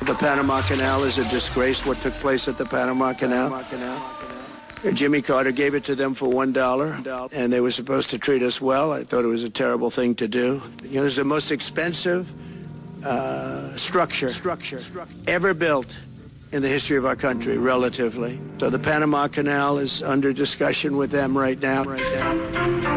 The Panama Canal is a disgrace, what took place at the Panama Canal. Jimmy Carter gave it to them for $1, and they were supposed to treat us well. I thought it was a terrible thing to do. You know, it's the most expensive structure ever built in the history of our country, relatively. So the Panama Canal is under discussion with them right now.